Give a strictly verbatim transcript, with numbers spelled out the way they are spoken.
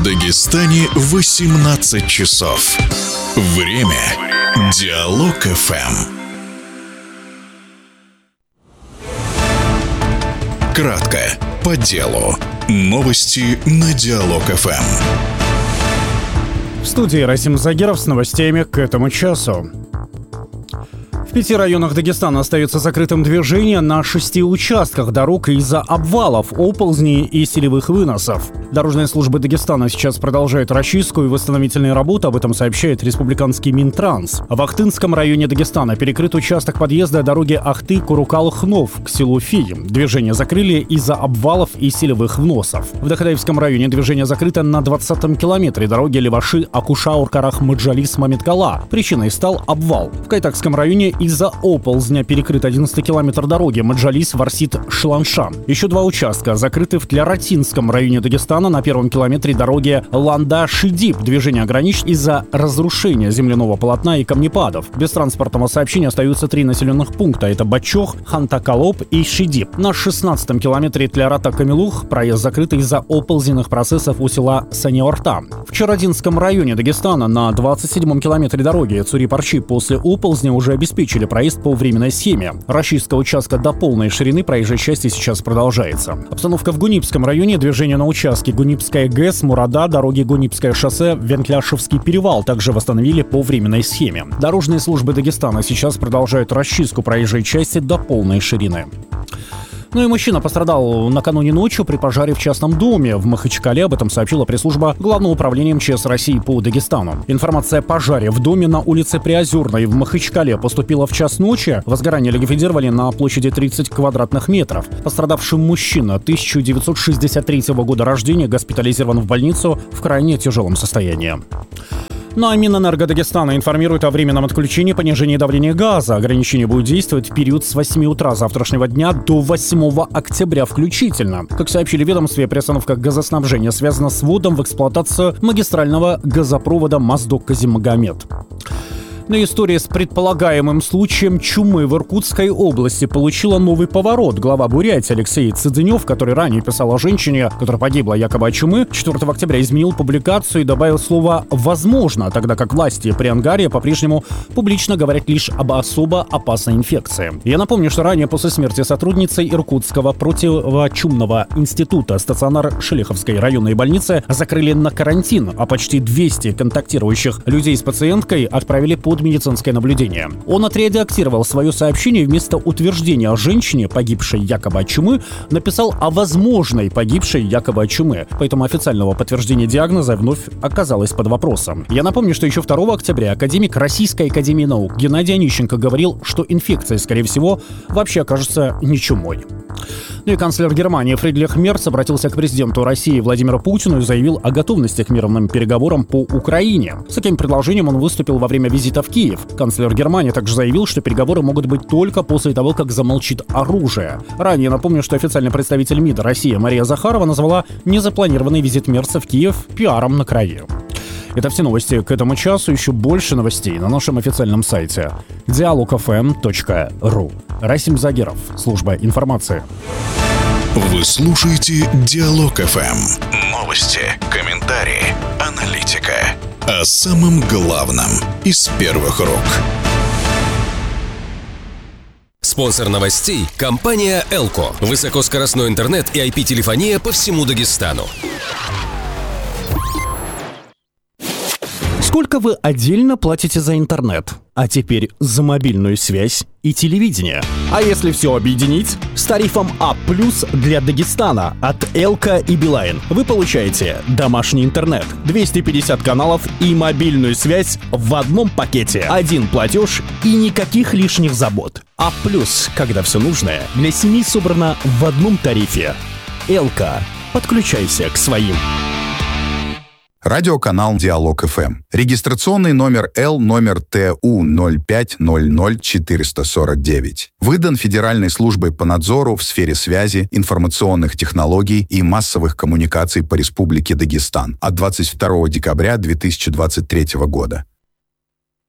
Дагестане восемнадцать часов. Время Диалог эф эм. Кратко, по делу. Новости на Диалог эф эм. В студии Расим Загиров с новостями к этому часу. В пяти районах Дагестана остается закрытым движение на шести участках дорог из-за обвалов, оползней и селевых выносов. Дорожные службы Дагестана сейчас продолжают расчистку и восстановительные работы, об этом сообщает республиканский Минтранс. В Ахтынском районе Дагестана перекрыт участок подъезда дороги Ахты-Курукал-Хнов к селу Фи. Движение закрыли из-за обвалов и селевых вносов. В Дахадаевском районе движение закрыто на двадцатом километре дороги Леваши-Акушаур-Карах-Маджалис-Мамиткала. Причиной стал обвал. В Кайтакском районе из-за оползня перекрыт одиннадцатый километр дороги Маджалис-Варсит-Шланша. Еще два участка закрыты в Тляратинском районе Дагестана на первом километре дороги Ланда-Шидип. Движение ограничено из-за разрушения земляного полотна и камнепадов. Без транспортного сообщения остаются три населенных пункта. Это Бачох, Хантакалоп и Шидип. На шестнадцатом километре Тлярата-Камилух проезд закрыт из-за оползненных процессов у села Саниорта. В Чародинском районе Дагестана на двадцать седьмом километре дороги Цури-Парчи после оползня уже обеспечили проезд по временной схеме. Расчистка участка до полной ширины проезжей части сейчас продолжается. Обстановка в Гунипском районе. Движение на участке Гунипская ГЭС, Мурада, дороги Гунипское шоссе, Венкляшевский перевал также восстановили по временной схеме. Дорожные службы Дагестана сейчас продолжают расчистку проезжей части до полной ширины. Ну и мужчина пострадал накануне ночью при пожаре в частном доме в Махачкале. Об этом сообщила пресс-служба Главного управления эм че эс России по Дагестану. Информация о пожаре в доме на улице Приозерной в Махачкале поступила в час ночи. Возгорание ликвидировали на площади тридцать квадратных метров. Пострадавший мужчина тысяча девятьсот шестьдесят третьего года рождения госпитализирован в больницу в крайне тяжелом состоянии. Ну а Минэнерго Дагестана информирует о временном отключении понижения давления газа. Ограничение будет действовать в период с восьми утра завтрашнего дня до восьмого октября включительно. Как сообщили в ведомстве, приостановка газоснабжения связана с вводом в эксплуатацию магистрального газопровода Моздок-Казимагомед. Но история с предполагаемым случаем чумы в Иркутской области получила новый поворот. Глава Бурятии Алексей Цыдынев, который ранее писал о женщине, которая погибла якобы от чумы, четвёртого октября изменил публикацию и добавил слово «возможно», тогда как власти при Ангаре по-прежнему публично говорят лишь об особо опасной инфекции. Я напомню, что ранее после смерти сотрудницы Иркутского противочумного института стационар Шелеховской районной больницы закрыли на карантин, а почти двести контактирующих людей с пациенткой отправили под медицинское наблюдение. Он отредактировал свое сообщение и вместо утверждения о женщине, погибшей якобы от чумы, написал о возможной погибшей якобы от чумы. Поэтому официального подтверждения диагноза вновь оказалось под вопросом. Я напомню, что еще второго октября академик Российской академии наук Геннадий Онищенко говорил, что инфекция, скорее всего, вообще окажется не чумой. Ну и канцлер Германии Фридрих Мерц обратился к президенту России Владимиру Путину и заявил о готовности к мирным переговорам по Украине. С таким предложением он выступил во время визита в Киев. Канцлер Германии также заявил, что переговоры могут быть только после того, как замолчит оружие. Ранее напомню, что официальный представитель МИДа России Мария Захарова назвала незапланированный визит Мерца в Киев пиаром на крови. Это все новости к этому часу. Еще больше новостей на нашем официальном сайте диалог эф эм точка ру. Расим Загиров, служба информации. Вы слушаете Диалог эф эм. Новости, комментарии, аналитика. О самом главном из первых рук. Спонсор новостей – компания «Элко». Высокоскоростной интернет и ай пи-телефония по всему Дагестану. Сколько вы отдельно платите за интернет? А теперь за мобильную связь и телевидение. А если все объединить? С тарифом А плюс для Дагестана от Элко и Билайн вы получаете домашний интернет, двести пятьдесят каналов и мобильную связь в одном пакете. Один платеж и никаких лишних забот. А плюс, когда все нужное для семьи собрано в одном тарифе. Элко. Подключайся к своим. Радиоканал Диалог эф эм. Регистрационный номер Л номер Т У ноль пять ноль ноль четыреста сорок девять. Выдан Федеральной службой по надзору в сфере связи, информационных технологий и массовых коммуникаций по Республике Дагестан от двадцать второго декабря две тысячи двадцать третьего года.